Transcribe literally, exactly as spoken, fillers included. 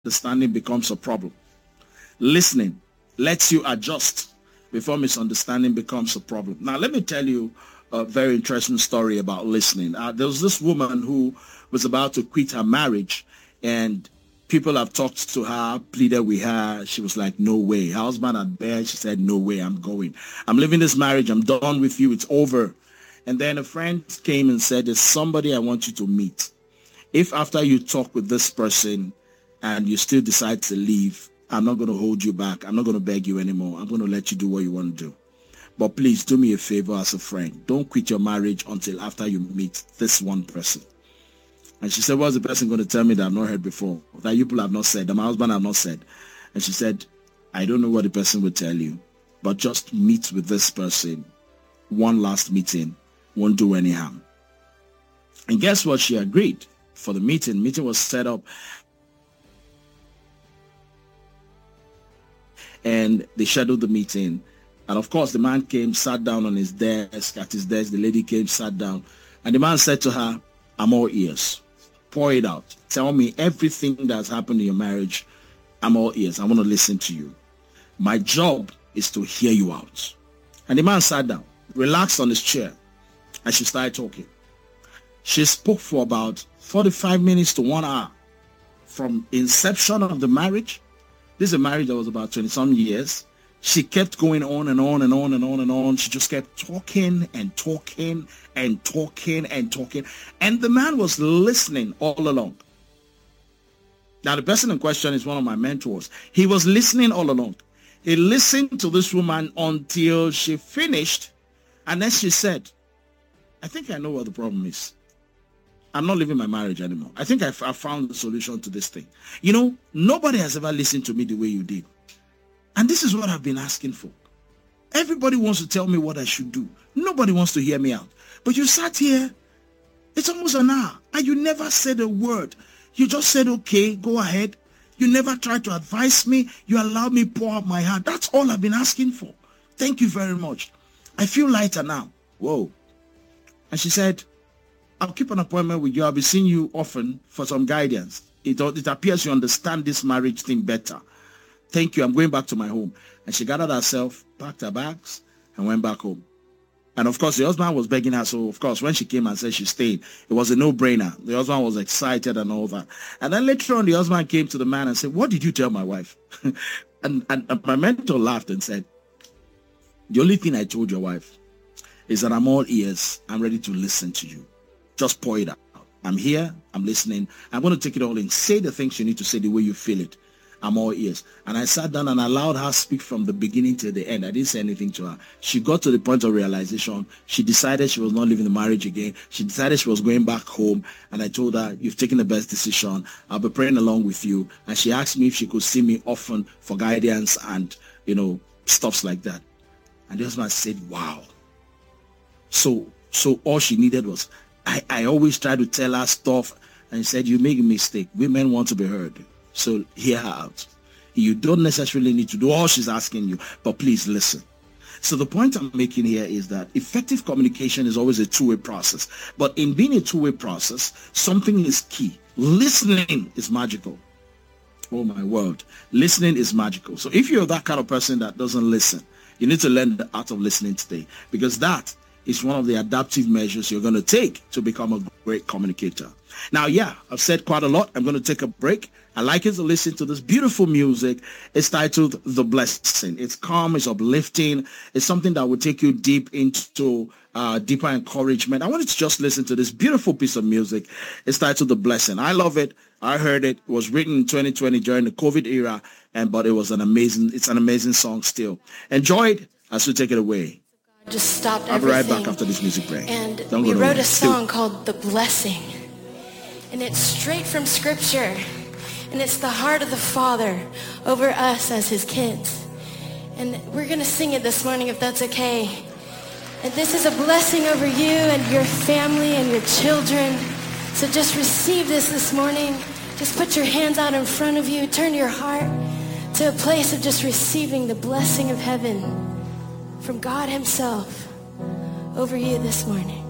misunderstanding becomes a problem. Listening lets you adjust before misunderstanding becomes a problem. Now, let me tell you a very interesting story about listening. Uh, there was this woman who was about to quit her marriage, and people have talked to her, pleaded with her. She was like, no way. Her husband had begged. She said, no way, I'm going. I'm leaving this marriage. I'm done with you. It's over. And then a friend came and said, there's somebody I want you to meet. If after you talk with this person and you still decide to leave, I'm not going to hold you back. I'm not going to beg you anymore. I'm going to let you do what you want to do. But please do me a favor as a friend. Don't quit your marriage until after you meet this one person. And she said, what's the person going to tell me that I've not heard before? That you people have not said, that my husband have not said? And she said, I don't know what the person will tell you, but just meet with this person. One last meeting won't do any harm. And guess what? She agreed for the meeting. Meeting was set up. And they scheduled the meeting. And of course, the man came, sat down on his desk. At his desk, the lady came, sat down. And the man said to her, I'm all ears. Pour it out. Tell me everything that's happened in your marriage. I'm all ears. I want to listen to you. My job is to hear you out. And the man sat down, relaxed on his chair, and she started talking. She spoke for about forty-five minutes to one hour. From inception of the marriage, this is a marriage that was about twenty-some years. She kept going on and on and on and on and on. She just kept talking and talking and talking and talking. And the man was listening all along. Now, the person in question is one of my mentors. He was listening all along. He listened to this woman until she finished. And then she said, I think I know what the problem is. I'm not living my marriage anymore. I think I've, I've found the solution to this thing. You know, nobody has ever listened to me the way you did. And this is what I've been asking for. Everybody wants to tell me what I should do. Nobody wants to hear me out. But you sat here, it's almost an hour, and you never said a word. You just said, okay, go ahead. You never tried to advise me. You allowed me pour out my heart. That's all I've been asking for. Thank you very much. I feel lighter now. Whoa. And she said, I'll keep an appointment with you. I'll be seeing you often for some guidance. It, it appears you understand this marriage thing better. Thank you. I'm going back to my home. And she gathered herself, packed her bags, and went back home. And of course, the husband was begging her. So, of course, when she came and said she stayed, it was a no-brainer. The husband was excited and all that. And then later on, the husband came to the man and said, what did you tell my wife? and, and, and my mentor laughed and said, the only thing I told your wife is that I'm all ears. I'm ready to listen to you. Just pour it out. I'm here. I'm listening. I'm going to take it all in. Say the things you need to say the way you feel it. I'm all ears. And I sat down and allowed her speak from the beginning to the end. I didn't say anything to her. She got to the point of realization. She decided she was not living the marriage again. She decided she was going back home. And I told her, you've taken the best decision. I'll be praying along with you. And she asked me if she could see me often for guidance and, you know, stuffs like that. And the husband said, wow. So, so all she needed was, I, I always try to tell her stuff. And he said, you make a mistake. Women want to be heard. So hear her out. You don't necessarily need to do all she's asking you, but please listen. So the point I'm making here is that effective communication is always a two-way process. But in being a two-way process, something is key. Listening is magical. Oh my word. Listening is magical. So if you're that kind of person that doesn't listen, you need to learn the art of listening today, because that is one of the adaptive measures you're going to take to become a great communicator. Now, yeah, I've said quite a lot. I'm going to take a break. I'd like you to listen to this beautiful music. It's titled The Blessing. It's calm, it's uplifting. It's something that will take you deep into uh, deeper encouragement. I want you to just listen to this beautiful piece of music. It's titled The Blessing. I love it. I heard it. It was written in twenty twenty during the COVID era, and but it was an amazing, it's an amazing song still. Enjoy it as we take it away. Just stopped I'll be right everything. back after this music break. And Don't we go wrote nowhere. a song Still. called The Blessing. And it's straight from Scripture. And it's the heart of the Father over us as his kids. And we're going to sing it this morning if that's okay. And this is a blessing over you and your family and your children. So just receive this this morning. Just put your hands out in front of you. Turn your heart to a place of just receiving the blessing of heaven from God himself over you this morning.